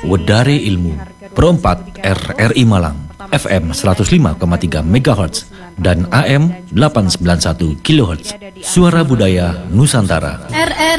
Wedare Ilmu, Pro 4 RRI Malang, FM 105,3 MHz dan AM 891 kHz. Suara Budaya Nusantara.